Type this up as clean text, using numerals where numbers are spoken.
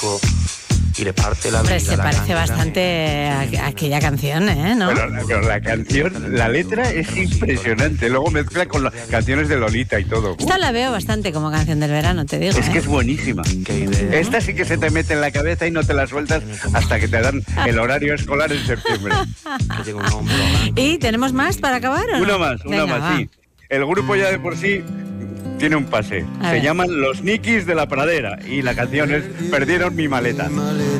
y le parte la Hombre, vida. se la parece caña. bastante a aquella canción, ¿no? Pero la canción, la letra es impresionante. Luego mezcla con las canciones de Lolita y todo. Esta la veo bastante como canción del verano, te digo. Es que es buenísima. Esta sí que se te mete en la cabeza y no te la sueltas hasta que te dan el horario escolar en septiembre. Que llega un hombro blanco. ¿Y tenemos más para acabar o no? Una más, Venga, sí. El grupo ya de por sí tiene un pase. A Se ver. llaman Los Nikis de la Pradera y la canción es Perdieron mi maleta.